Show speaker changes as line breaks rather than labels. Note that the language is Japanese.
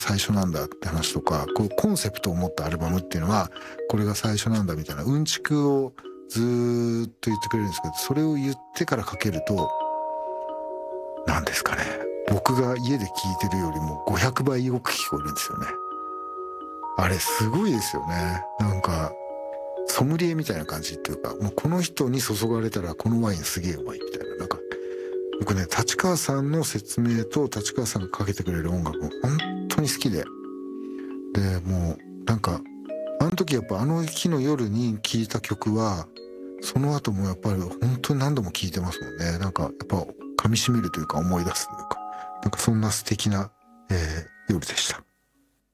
最初なんだって話とか、こうコンセプトを持ったアルバムっていうのはこれが最初なんだみたいなうんちくをずーっと言ってくれるんですけど、それを言ってからかけると、なんですかね、僕が家で聞いてるよりも500倍よく聞こえるんですよね。あれすごいですよね。なんかソムリエみたいな感じっていうか、もうこの人に注がれたらこのワインすげえうまいみたいな、なんか僕ね、立川さんの説明と立川さんがかけてくれる音楽も本当に好きで、でもうなんかあの時やっぱあの日の夜に聴いた曲はその後もやっぱり本当に何度も聴いてますもんね。なんかやっぱ噛み締めるというか思い出すというか、なんかそんな素敵な、夜でした。